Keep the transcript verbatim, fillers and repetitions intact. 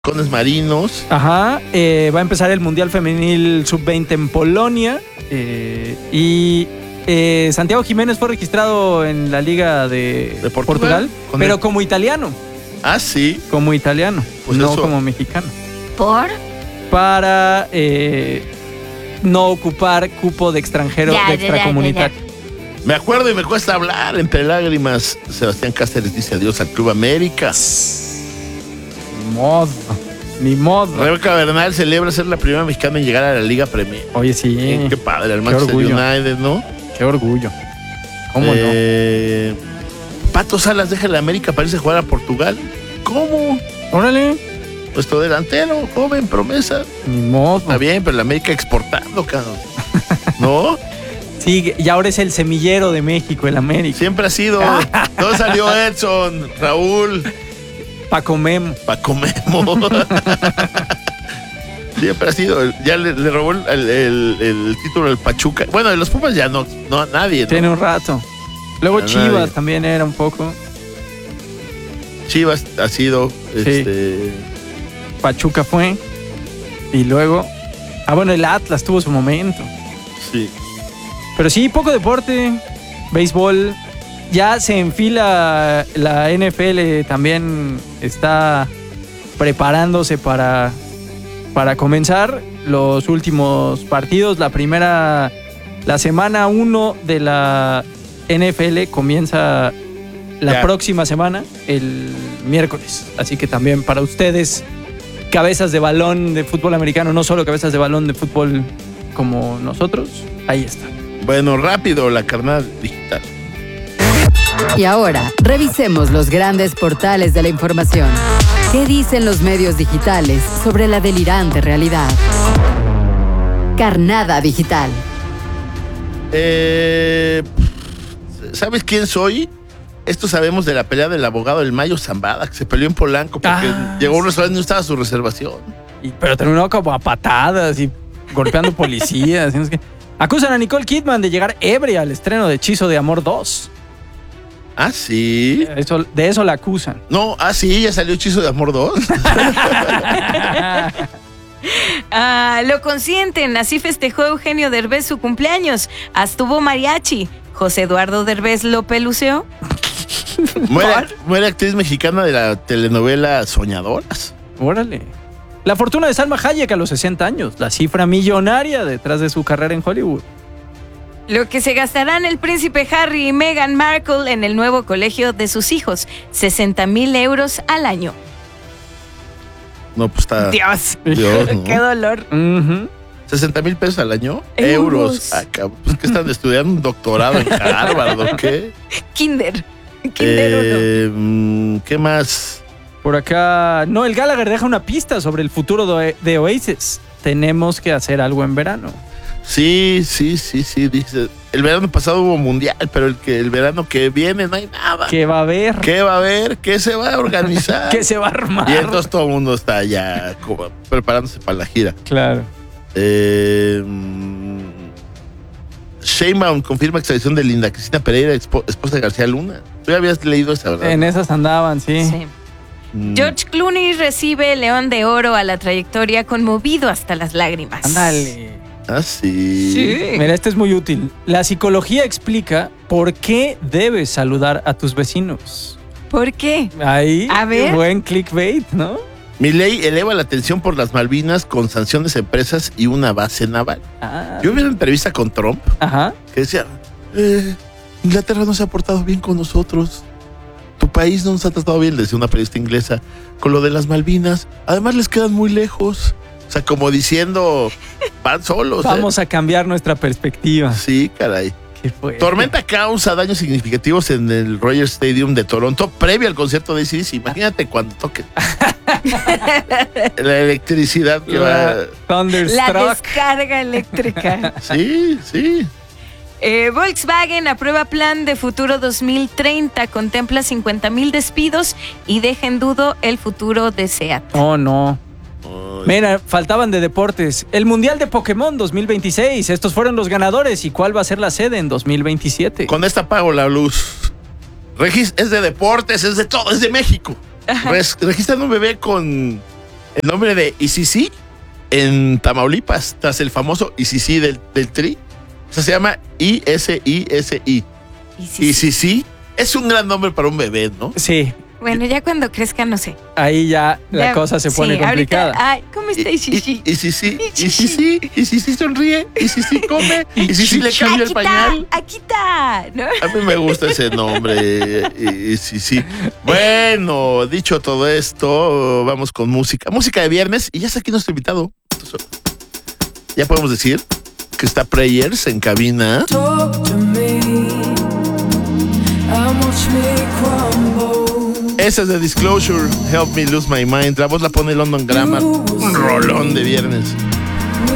Halcones Marinos. Ajá, eh, va a empezar el Mundial Femenil sub veinte en Polonia. Eh, y eh, Santiago Jiménez fue registrado en la Liga de, de Portugal, Portugal pero el... como italiano. Ah, sí. Como italiano, pues no eso. como mexicano. ¿Por? Para eh, no ocupar cupo de extranjero, Ya, de ya, extracomunitario. ya, ya. Me acuerdo y me cuesta hablar. Entre lágrimas, Sebastián Cáceres dice adiós al Club América. Ni modo, ni modo. Rebeca Bernal celebra ser la primera mexicana en llegar a la Liga Premier. Oye, sí. Eh, qué padre, el Qué Manchester orgullo. United, ¿no? Qué orgullo. ¿Cómo eh, no? Pato Salas deja la América para irse a jugar a Portugal. ¿Cómo? no? Órale. Nuestro delantero, joven, promesa. Ni modo. Está bien, pero la América exportando, cabrón. ¿No? Sí, y ahora es el semillero de México, el América. Siempre ha sido. ¿Dónde salió Edson, Raúl, Paco Memo? Paco Memo? Siempre ha sido. Ya le, le robó el, el, el título al Pachuca. Bueno, de los Pumas ya no, no a nadie, ¿no? Tiene un rato. Luego A Chivas nadie. también era un poco. Chivas ha sido. Este. Pachuca fue. Y luego. Ah, bueno, el Atlas tuvo su momento. Sí. Pero sí, poco deporte. Béisbol. Ya se enfila la N F L. También está preparándose para, para comenzar los últimos partidos. La primera. La semana uno de la N F L comienza la Ya. próxima semana, el miércoles. Así que también para ustedes, cabezas de balón de fútbol americano, no solo cabezas de balón de fútbol como nosotros, ahí está. Bueno, rápido, la carnada digital. Y ahora, revisemos los grandes portales de la información. ¿Qué dicen los medios digitales sobre la delirante realidad? Carnada Digital. Eh, ¿Sabes quién soy? Esto sabemos de la pelea del abogado del Mayo Zambada, que se peleó en Polanco porque Ah, llegó a un restaurante y no estaba su reservación. Y, pero terminó como a patadas y golpeando policías. y no sé qué. Acusan a Nicole Kidman de llegar ebria al estreno de Hechizo de Amor dos. Ah, sí. Eso, de eso la acusan. No, ah, sí, ya salió Hechizo de Amor dos. Ah, lo consienten, así festejó Eugenio Derbez su cumpleaños. Hasta hubo mariachi. José Eduardo Derbez lo peluceó. Muere, muere actriz mexicana de la telenovela Soñadoras. Órale. La fortuna de Salma Hayek a los sesenta años. La cifra millonaria detrás de su carrera en Hollywood. Lo que se gastarán el príncipe Harry y Meghan Markle en el nuevo colegio de sus hijos. sesenta mil euros al año. No, pues está. Dios, Dios, ¿no? qué dolor. Uh-huh. ¿sesenta mil pesos al año? Euros. Ah, cabrón. Pues que están estudiando un doctorado en Harvard, ¿o qué? Kinder. Kinder uno. Eh, mm, ¿Qué más? Por acá, Noel Gallagher deja una pista sobre el futuro de, de Oasis. Tenemos que hacer algo en verano. Sí, sí, sí, sí, dice. El verano pasado hubo mundial, pero el que el verano que viene no hay nada. ¿Qué va a haber? ¿Qué va a haber? ¿Qué se va a organizar? ¿Qué se va a armar? Y entonces todo el mundo está ya como preparándose para la gira. Claro. Eh, mm, Sheinbaum confirma extradición de Linda Cristina Pereira, expo- esposa de García Luna. Tú ya habías leído esa, ¿verdad? En esas andaban, sí. Sí. Mm. George Clooney recibe el León de Oro a la trayectoria, conmovido hasta las lágrimas. Ándale. Ah, sí. Sí. Mira, este es muy útil. La psicología explica por qué debes saludar a tus vecinos. ¿Por qué? Ahí, A ver. buen clickbait, ¿no? Milei eleva la tensión por las Malvinas con sanciones a empresas y una base naval. Ah, Yo vi una entrevista con Trump Ajá. que decía, eh, Inglaterra no se ha portado bien con nosotros. Tu país no nos ha tratado bien, le decía una periodista inglesa, con lo de las Malvinas. Además les quedan muy lejos. O sea, como diciendo, van solos. Vamos a cambiar nuestra perspectiva. ¿eh? Sí, caray. ¿Qué fue? Tormenta causa daños significativos en el Rogers Stadium de Toronto previo al concierto de A C D C. Imagínate cuando toque. La electricidad que va. La La Thunderstruck. descarga eléctrica. Sí, sí. Eh, Volkswagen aprueba plan de futuro dos mil treinta, contempla cincuenta mil despidos y deja en dudo el futuro de SEAT. Oh, no. Ay. Mira, faltaban de deportes. El Mundial de Pokémon dos mil veintiséis. Estos fueron los ganadores. ¿Y cuál va a ser la sede en dos mil veintisiete? Con esta apago la luz. Regis es de deportes, es de todo, es de México. Res- registran un bebé con El nombre de I C C en Tamaulipas, tras el famoso I C C del, del Tri. O sea, se llama I S I S I. Y sí, I C C es un gran nombre para un bebé, ¿no? Sí, Bueno, ya cuando crezca, no sé. ahí ya la Ya, cosa se pone sí, complicada. Ahorita, ay, ¿cómo está Y Ishishi? y- y si sí, y si sí, y si sí sonríe, y si sí come, y si sí le cambia el pañal. Aquí está, ¿no? A mí me gusta ese nombre, y, y sí, sí. Bueno, dicho todo esto, vamos con música. Música de viernes, y ya está aquí nuestro invitado. Entonces, ya podemos decir que está Prayers en cabina. Talk to me and watch me crumble. Esa es de Disclosure, Help Me Lose My Mind. La voz la pone London Grammar. Un rolón de viernes.